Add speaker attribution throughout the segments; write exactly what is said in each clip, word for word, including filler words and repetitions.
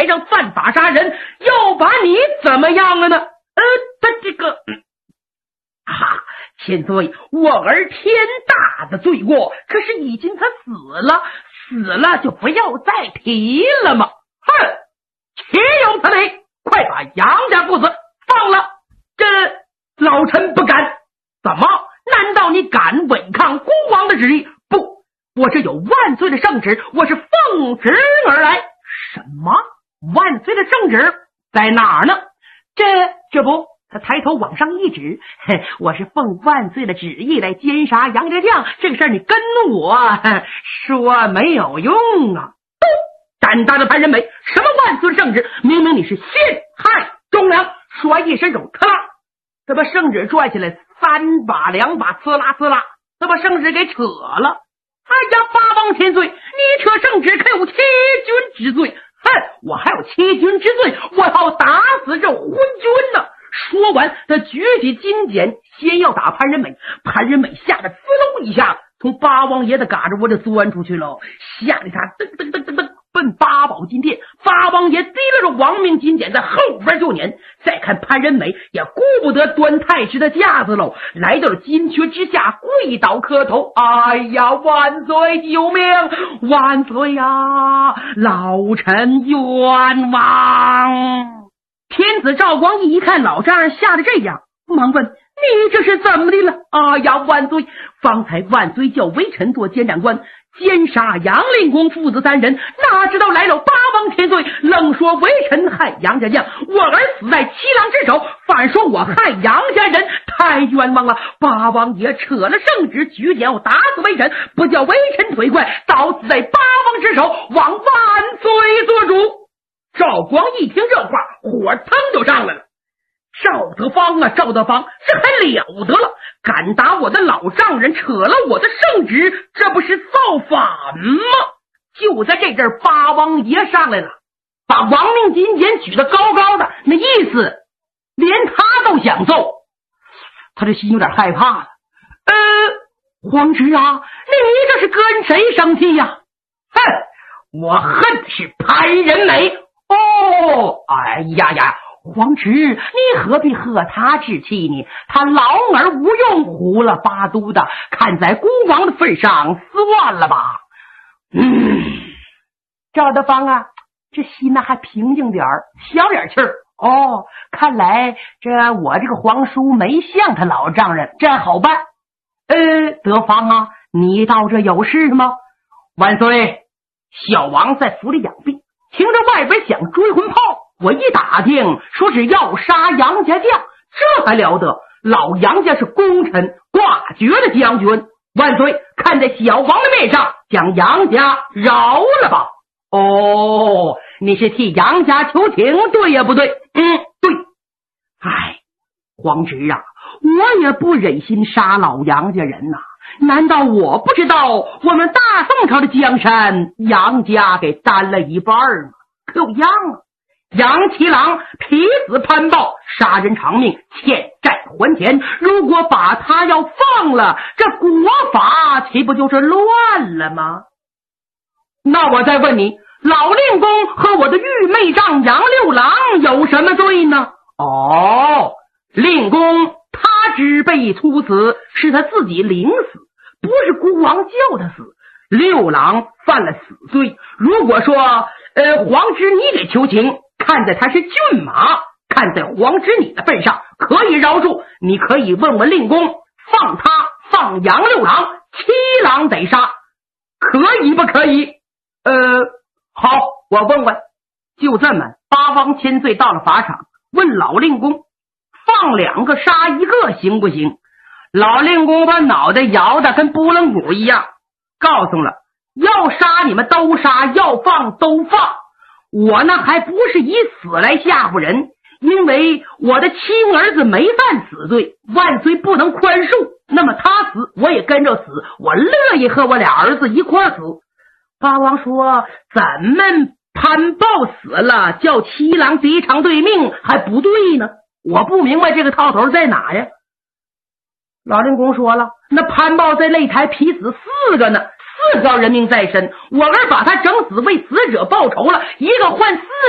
Speaker 1: 上犯法杀人，又把你怎么样了呢？呃，他这个，嗯、哈，千岁，我儿天大的罪过，可是已经他死了，死了就不要再提了嘛。哼，岂有此理！快把杨家父子放了！这老臣不敢。怎么？难道你敢违抗孤王的旨意？不，我这有万岁的圣旨，我是奉旨而来。什么？万岁的圣旨在哪儿呢？这这不，他抬头往上一指，嘿，我是奉万岁的旨意来奸杀杨家将，这个事儿你跟我说没有用啊！都胆大的潘仁美，什么万岁的圣旨？明明你是陷害忠良！说一伸手，咔啦，他把圣旨拽起来，三把两把，呲啦呲啦，他把圣旨给扯了。哎呀，八王千岁，你扯圣旨可有欺君之罪！哼，我还有欺君之罪，我要打死这昏君呢！说完，他举起金锏，先要打潘仁美。潘仁美吓得滋溜一下，从八王爷的嘎着窝就钻出去了，吓得他噔噔噔噔噔奔八宝金殿。八王爷提了着亡命金锏在后边就撵。再看潘仁美也顾不得端太师的架子喽，来到了金阙之下，跪倒磕头。哎呀，万岁救命！万岁呀，老臣冤枉！天子赵光义一看老丈人吓得这样，忙问：你这是怎么的了？哎呀，万岁！方才万岁叫微臣做监斩官，奸杀杨令公父子三人，哪知道来了八王千岁，愣说微臣害杨家将，我儿死在七郎之手，反说我害杨家人，太冤枉了！八王爷扯了圣旨，举锏要打死微臣，不叫微臣腿快，早死在八王之手，望万岁做主。赵光一听这话，火腾就上来了。赵德芳啊，赵德芳，这还了得了！敢打我的老丈人，扯了我的圣旨，这不是造反吗？就在这阵，八王爷上来了，把亡命金锏举得高高的，那意思连他都想揍。他这心有点害怕了。呃，皇侄啊，你这是跟谁生气呀？哼，我恨的是潘仁美。哦，哎呀呀，皇侄，你何必和他置气呢？他老而无用，胡了八嘟的，看在孤王的份上，算了吧。嗯，赵德芳啊，这心呢还平静点儿，消点气儿。哦，看来这我这个皇叔没像他老丈人，这好办。呃，德芳啊，你到这有事吗？万岁，小王在府里养病，听着外边响追魂炮，我一打听，说是要杀杨家将，这还了得！老杨家是功臣挂爵的将军，万岁，看在小王的面上，将杨家饶了吧。哦，你是替杨家求情，对呀不对？嗯，对。哎，皇侄啊，我也不忍心杀老杨家人呐、啊。难道我不知道我们大宋朝的江山杨家给担了一半吗？可有样啊！杨七郎皮子攀报，杀人偿命，欠债还钱，如果把他要放了，这国法岂不就是乱了吗？那我再问你，老令公和我的玉妹丈杨六郎有什么罪呢？哦，令公他之被处死，是他自己领死，不是孤王叫他死。六郎犯了死罪，如果说呃，皇侄你给求情，看在他是骏马，看在皇侄你的份上，可以饶恕。你可以问问令公，放他放杨六郎，七郎得杀，可以不可以？呃，好，我问问。就这么，八王千岁到了法场，问老令公，放两个杀一个行不行？老令公把脑袋摇得跟拨浪鼓一样，告诉了，要杀你们都杀，要放都放。我呢还不是以死来吓唬人，因为我的亲儿子没犯死罪，万岁不能宽恕，那么他死我也跟着死，我乐意和我俩儿子一块死。八王说，咱们潘豹死了，叫七郎贼偿对命还不对呢，我不明白这个套头在哪呀。老令公说了，那潘豹在擂台劈死四个呢，四条人命在身，我儿把他整死，为死者报仇了，一个换四个，有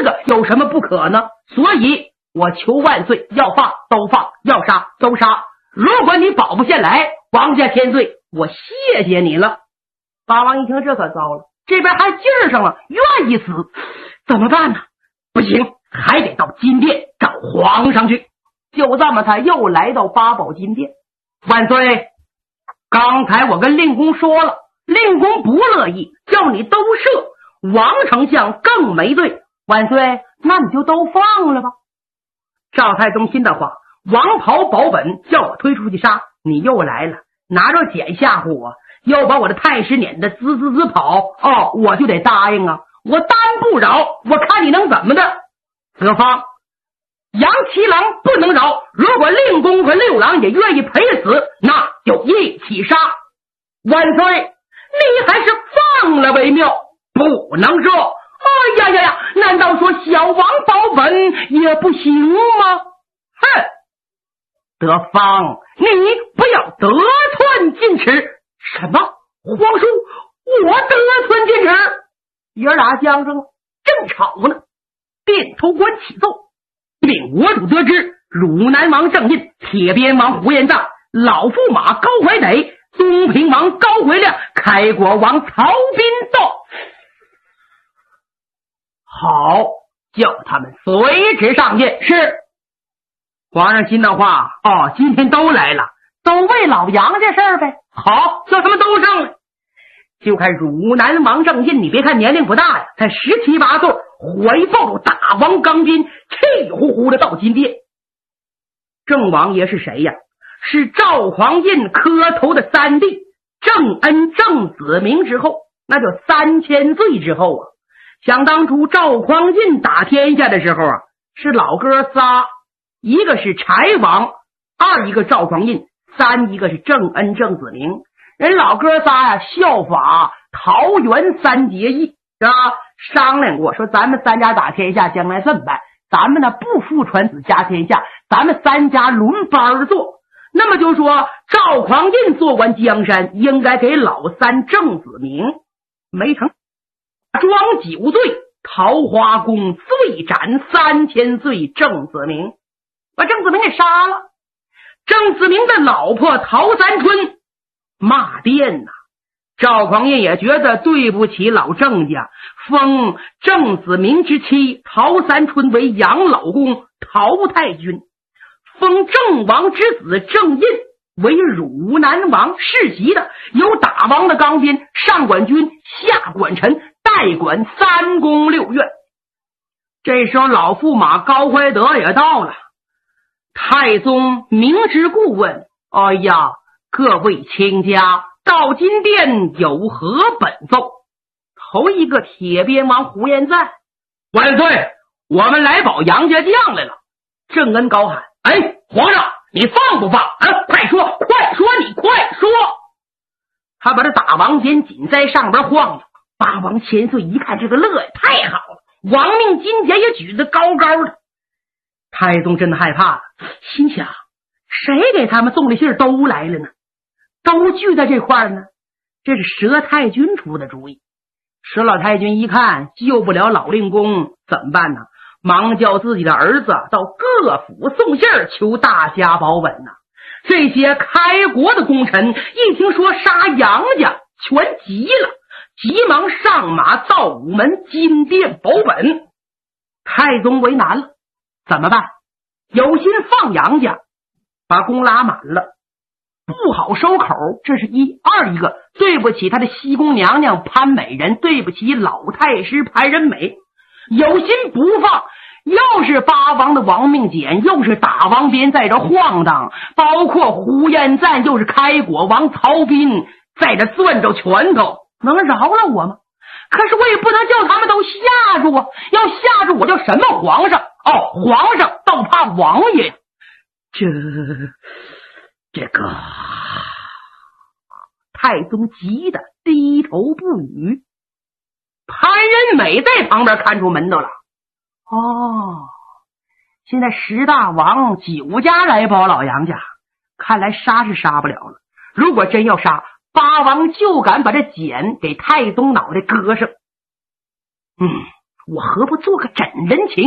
Speaker 1: 什么不可呢？所以我求万岁，要放都放，要杀都杀。如果你保不下来，王家千岁，我谢谢你了。八王一听，这可糟了，这边还劲儿上了，愿意死，怎么办呢？不行，还得到金殿找皇上去。就这么，他又来到八宝金殿。万岁，刚才我跟令公说了，令公不乐意，叫你都赦，王丞相更没罪。万岁，那你就都放了吧。赵太宗听的话，王袍保本，叫我推出去杀，你又来了，拿着锏吓唬我，又把我的太师撵得滋滋滋跑，哦，我就得答应啊，我单不饶，我看你能怎么的。子方，杨七郎不能饶，如果令公和六郎也愿意陪死，那就一起杀。万岁，你还是放了为妙，不能赦。哎呀呀呀，难道说小王保本也不行吗？哼，德芳，你不要得寸进尺。什么？皇叔，我得寸进尺？爷俩相争，正吵呢，殿头官启奏，禀我主得知，汝南王郑印、铁鞭王胡延赞、老驸马高怀得、东平王高怀亮、开国王曹彬到。好，叫他们随旨上殿。是。皇上听的话，哦，今天都来了，都为老杨家事儿呗。好，叫他们都上来。就看汝南王郑印，你别看年龄不大呀，才十七八岁，怀抱着大王钢鞭，气呼呼的到金殿。郑王爷是谁呀？是赵匡胤磕头的三弟郑恩、郑子明之后，那就三千岁之后啊。想当初赵匡胤打天下的时候啊，是老哥仨，一个是柴王，二一个赵匡胤，三一个是郑恩、郑子明。人老哥仨呀、啊，效法桃园三结义，是吧？商量过说，咱们三家打天下，将来这么办？咱们呢不父传子家天下，咱们三家轮班做。那么就说赵匡胤做完江山，应该给老三郑子明。没成，装九岁，桃花宫醉斩三千岁郑子明，把郑子明给杀了。郑子明的老婆陶三春骂殿呐、啊，赵匡胤也觉得对不起老郑家，封郑子明之妻陶三春为养老公陶太君，封郑王之子郑印为汝南王，世袭的由打王的钢鞭，上管军，下管臣，代管三宫六院。这时候老驸马高怀德也到了，太宗明知故问：哎呀，各位卿家到金殿有何本奏？头一个铁鞭王胡延赞：万岁，我们来保杨家将来了。郑恩高喊：哎，皇上你放不放啊？快说快说你快说。他把这打王鞭紧在上边晃悠。八王千岁一看这个乐也太好了，亡命金节也举得高高的。太宗真的害怕了，心想谁给他们送的信都来了呢？都聚在这块呢？这是佘太君出的主意。佘老太君一看救不了老令公，怎么办呢？忙叫自己的儿子到各府送信求大家保本呢。这些开国的功臣一听说杀杨家，全急了，急忙上马到午门金殿保本。太宗为难了，怎么办？有心放杨家，把弓拉满了，不好收口，这是一。二一个，对不起他的西宫娘娘潘美人，对不起老太师潘仁美。有心不放，又是八王的亡命锏，又是打王鞭在这晃荡，包括胡延赞，又是开国王曹彬在这攥着拳头，能饶了我吗？可是我也不能叫他们都吓住啊！要吓住我叫什么皇上？哦，皇上倒怕王爷。这这个太宗急得低头不语。潘仁美在旁边看出门道了。哦，现在十大王九家来保老杨家，看来杀是杀不了了。如果真要杀，八王就敢把这锏给太宗脑袋割上。嗯，我何不做个真人情？